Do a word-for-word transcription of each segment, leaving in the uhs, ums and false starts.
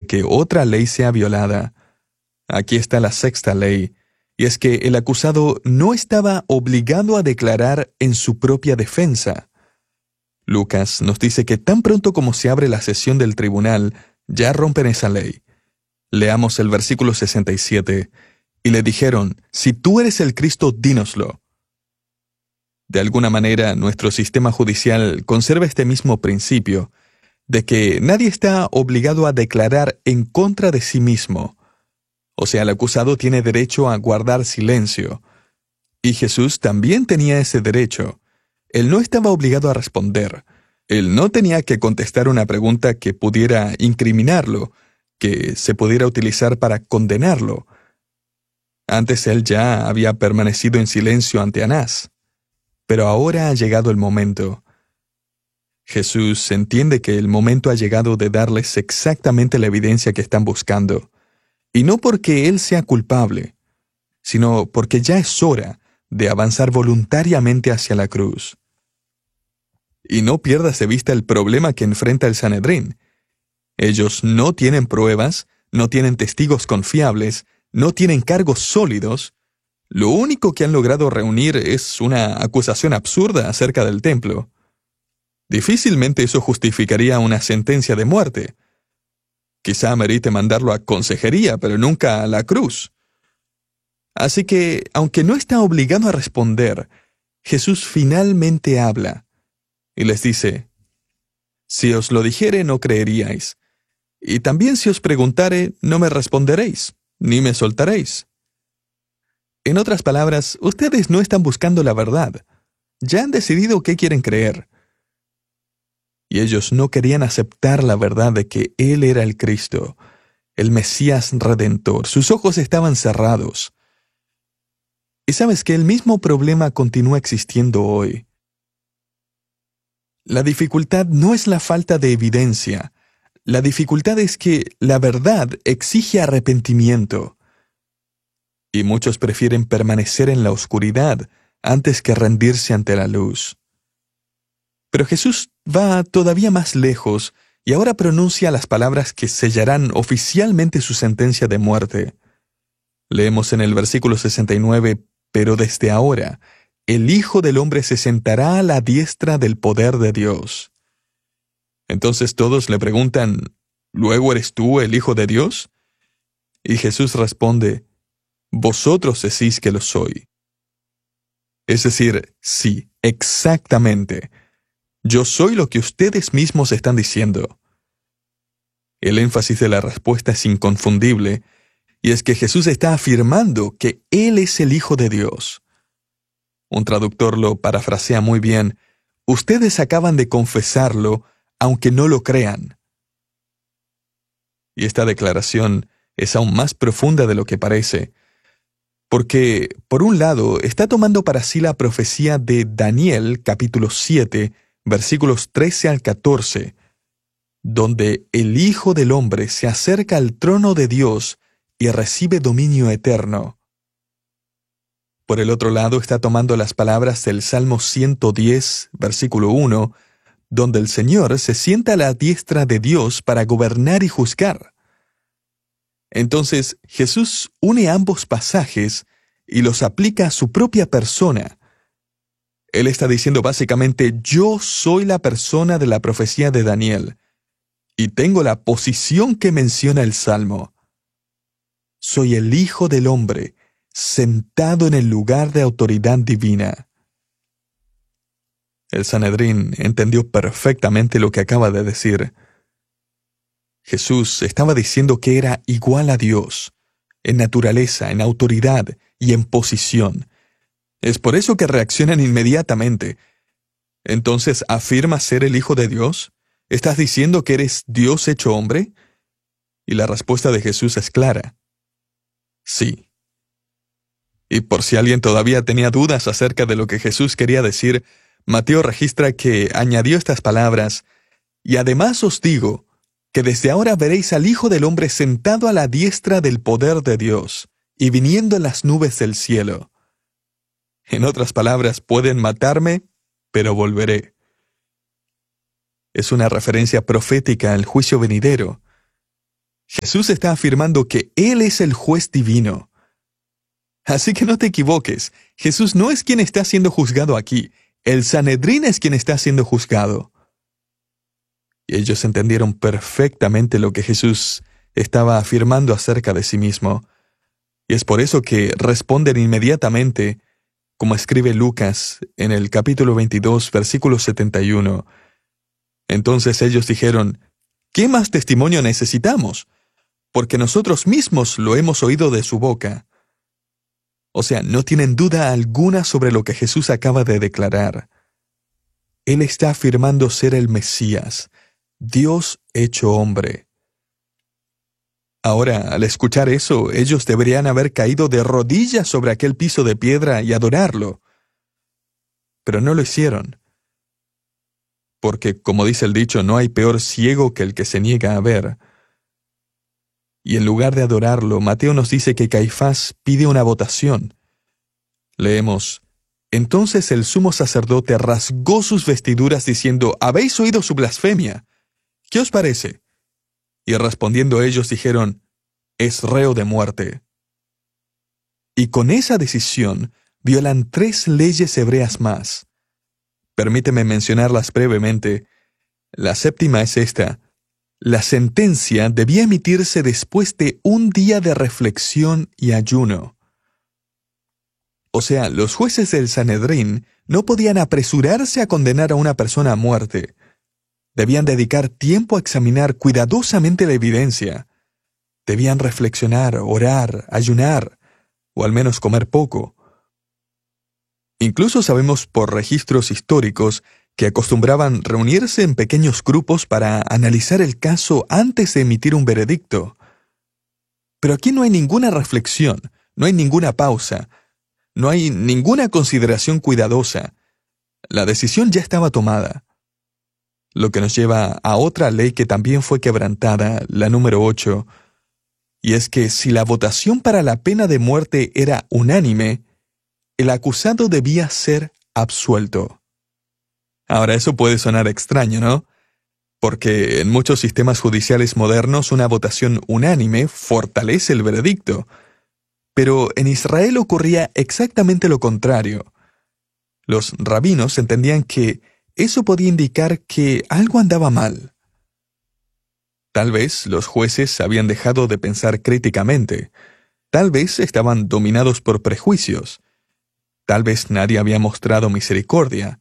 que otra ley sea violada. Aquí está la sexta ley, y es que el acusado no estaba obligado a declarar en su propia defensa. Lucas nos dice que tan pronto como se abre la sesión del tribunal, ya rompen esa ley. Leamos el versículo sesenta y siete. Y le dijeron, si tú eres el Cristo, dínoslo. De alguna manera, nuestro sistema judicial conserva este mismo principio, de que nadie está obligado a declarar en contra de sí mismo. O sea, el acusado tiene derecho a guardar silencio. Y Jesús también tenía ese derecho. Él no estaba obligado a responder. Él no tenía que contestar una pregunta que pudiera incriminarlo, que se pudiera utilizar para condenarlo. Antes él ya había permanecido en silencio ante Anás. Pero ahora ha llegado el momento. Jesús entiende que el momento ha llegado de darles exactamente la evidencia que están buscando. Y no porque él sea culpable, sino porque ya es hora de avanzar voluntariamente hacia la cruz. Y no pierdas de vista el problema que enfrenta el Sanedrín. Ellos no tienen pruebas, no tienen testigos confiables, no tienen cargos sólidos. Lo único que han logrado reunir es una acusación absurda acerca del templo. Difícilmente eso justificaría una sentencia de muerte. Quizá merite mandarlo a consejería, pero nunca a la cruz. Así que, aunque no está obligado a responder, Jesús finalmente habla y les dice, si os lo dijere no creeríais, y también si os preguntare no me responderéis, ni me soltaréis. En otras palabras, ustedes no están buscando la verdad. Ya han decidido qué quieren creer. Y ellos no querían aceptar la verdad de que Él era el Cristo, el Mesías Redentor. Sus ojos estaban cerrados. Y sabes que el mismo problema continúa existiendo hoy. La dificultad no es la falta de evidencia. La dificultad es que la verdad exige arrepentimiento. Y muchos prefieren permanecer en la oscuridad antes que rendirse ante la luz. Pero Jesús va todavía más lejos y ahora pronuncia las palabras que sellarán oficialmente su sentencia de muerte. Leemos en el versículo sesenta y nueve, pero desde ahora, el Hijo del Hombre se sentará a la diestra del poder de Dios. Entonces todos le preguntan, ¿luego eres tú el Hijo de Dios? Y Jesús responde, vosotros decís que lo soy. Es decir, sí, exactamente. Yo soy lo que ustedes mismos están diciendo. El énfasis de la respuesta es inconfundible, y es que Jesús está afirmando que Él es el Hijo de Dios. Un traductor lo parafrasea muy bien, ustedes acaban de confesarlo, aunque no lo crean. Y esta declaración es aún más profunda de lo que parece, porque, por un lado, está tomando para sí la profecía de Daniel, capítulo siete, versículos trece al catorce, donde el Hijo del Hombre se acerca al trono de Dios y recibe dominio eterno. Por el otro lado, está tomando las palabras del Salmo ciento diez, versículo uno, donde el Señor se sienta a la diestra de Dios para gobernar y juzgar. Entonces, Jesús une ambos pasajes y los aplica a su propia persona. Él está diciendo básicamente, yo soy la persona de la profecía de Daniel, y tengo la posición que menciona el Salmo. Soy el Hijo del Hombre, sentado en el lugar de autoridad divina. El Sanedrín entendió perfectamente lo que acaba de decir. Jesús estaba diciendo que era igual a Dios, en naturaleza, en autoridad y en posición. Es por eso que reaccionan inmediatamente. Entonces, ¿afirmas ser el Hijo de Dios? ¿Estás diciendo que eres Dios hecho hombre? Y la respuesta de Jesús es clara. Sí. Y por si alguien todavía tenía dudas acerca de lo que Jesús quería decir, Mateo registra que añadió estas palabras, y además os digo, que desde ahora veréis al Hijo del Hombre sentado a la diestra del poder de Dios, y viniendo en las nubes del cielo. En otras palabras, pueden matarme, pero volveré. Es una referencia profética al juicio venidero. Jesús está afirmando que Él es el juez divino. Así que no te equivoques, Jesús no es quien está siendo juzgado aquí, el Sanedrín es quien está siendo juzgado. Y ellos entendieron perfectamente lo que Jesús estaba afirmando acerca de sí mismo. Y es por eso que responden inmediatamente, como escribe Lucas en el capítulo veintidós, versículo setenta y uno. Entonces ellos dijeron, ¿qué más testimonio necesitamos? Porque nosotros mismos lo hemos oído de su boca. O sea, no tienen duda alguna sobre lo que Jesús acaba de declarar. Él está afirmando ser el Mesías, Dios hecho hombre. Ahora, al escuchar eso, ellos deberían haber caído de rodillas sobre aquel piso de piedra y adorarlo. Pero no lo hicieron. Porque, como dice el dicho, no hay peor ciego que el que se niega a ver. Y en lugar de adorarlo, Mateo nos dice que Caifás pide una votación. Leemos, entonces el sumo sacerdote rasgó sus vestiduras diciendo, ¿habéis oído su blasfemia? ¿Qué os parece? Y respondiendo ellos dijeron, es reo de muerte. Y con esa decisión violan tres leyes hebreas más. Permíteme mencionarlas brevemente. La séptima es esta. La sentencia debía emitirse después de un día de reflexión y ayuno. O sea, los jueces del Sanedrín no podían apresurarse a condenar a una persona a muerte. Debían dedicar tiempo a examinar cuidadosamente la evidencia. Debían reflexionar, orar, ayunar, o al menos comer poco. Incluso sabemos por registros históricos que acostumbraban reunirse en pequeños grupos para analizar el caso antes de emitir un veredicto. Pero aquí no hay ninguna reflexión, no hay ninguna pausa, no hay ninguna consideración cuidadosa. La decisión ya estaba tomada. Lo que nos lleva a otra ley que también fue quebrantada, la número ocho, y es que si la votación para la pena de muerte era unánime, el acusado debía ser absuelto. Ahora, eso puede sonar extraño, ¿no? Porque en muchos sistemas judiciales modernos una votación unánime fortalece el veredicto. Pero en Israel ocurría exactamente lo contrario. Los rabinos entendían que eso podía indicar que algo andaba mal. Tal vez los jueces habían dejado de pensar críticamente. Tal vez estaban dominados por prejuicios. Tal vez nadie había mostrado misericordia.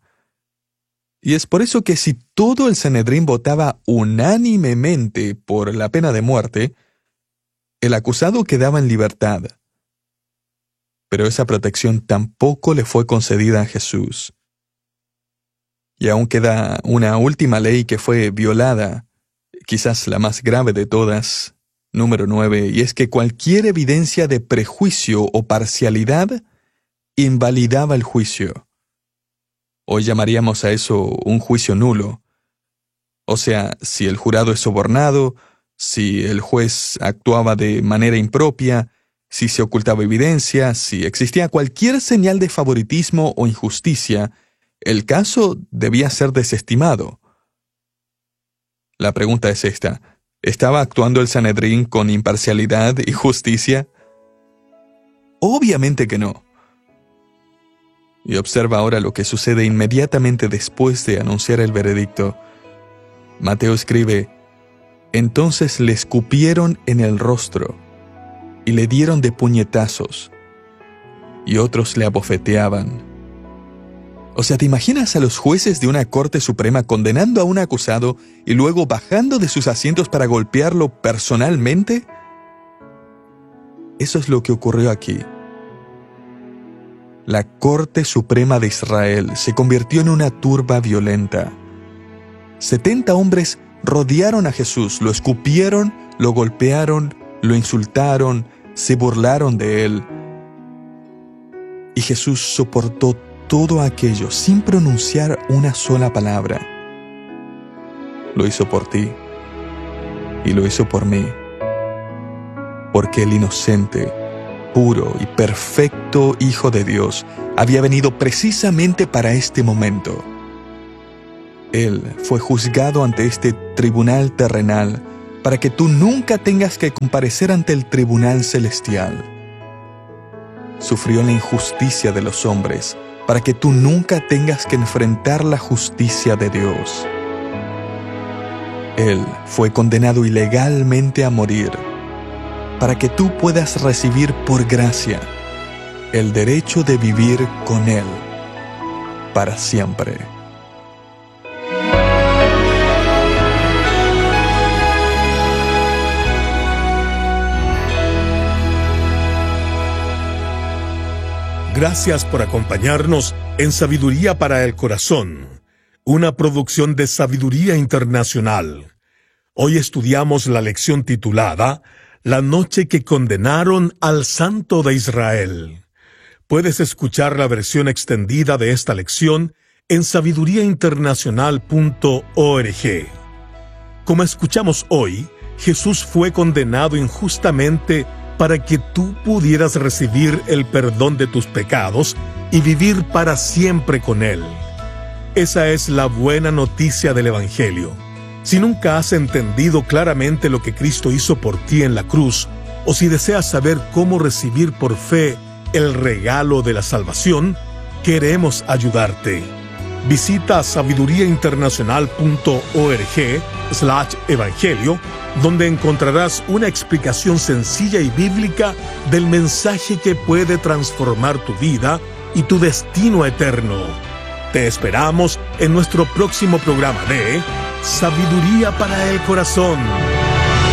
Y es por eso que si todo el Sanedrín votaba unánimemente por la pena de muerte, el acusado quedaba en libertad. Pero esa protección tampoco le fue concedida a Jesús. Y aún queda una última ley que fue violada, quizás la más grave de todas, número nueve, y es que cualquier evidencia de prejuicio o parcialidad invalidaba el juicio. Hoy llamaríamos a eso un juicio nulo. O sea, si el jurado es sobornado, si el juez actuaba de manera impropia, si se ocultaba evidencia, si existía cualquier señal de favoritismo o injusticia, el caso debía ser desestimado. La pregunta es esta: ¿estaba actuando el Sanedrín con imparcialidad y justicia? Obviamente que no. Y observa ahora lo que sucede inmediatamente después de anunciar el veredicto. Mateo escribe, entonces le escupieron en el rostro y le dieron de puñetazos, y otros le abofeteaban. O sea, ¿te imaginas a los jueces de una Corte Suprema condenando a un acusado y luego bajando de sus asientos para golpearlo personalmente? Eso es lo que ocurrió aquí. La Corte Suprema de Israel se convirtió en una turba violenta. Setenta hombres rodearon a Jesús, lo escupieron, lo golpearon, lo insultaron, se burlaron de él. Y Jesús soportó todo aquello sin pronunciar una sola palabra. Lo hizo por ti y lo hizo por mí, porque el inocente, puro y perfecto Hijo de Dios había venido precisamente para este momento. Él fue juzgado ante este tribunal terrenal para que tú nunca tengas que comparecer ante el tribunal celestial. Sufrió la injusticia de los hombres, para que tú nunca tengas que enfrentar la justicia de Dios. Él fue condenado ilegalmente a morir, para que tú puedas recibir por gracia el derecho de vivir con Él para siempre. Gracias por acompañarnos en Sabiduría para el Corazón, una producción de Sabiduría Internacional. Hoy estudiamos la lección titulada La noche que condenaron al Santo de Israel. Puedes escuchar la versión extendida de esta lección en sabiduría internacional punto org. Como escuchamos hoy, Jesús fue condenado injustamente para que tú pudieras recibir el perdón de tus pecados y vivir para siempre con Él. Esa es la buena noticia del Evangelio. Si nunca has entendido claramente lo que Cristo hizo por ti en la cruz, o si deseas saber cómo recibir por fe el regalo de la salvación, queremos ayudarte. Visita sabiduría internacional punto org slash evangelio, donde encontrarás una explicación sencilla y bíblica del mensaje que puede transformar tu vida y tu destino eterno. Te esperamos en nuestro próximo programa de Sabiduría para el Corazón.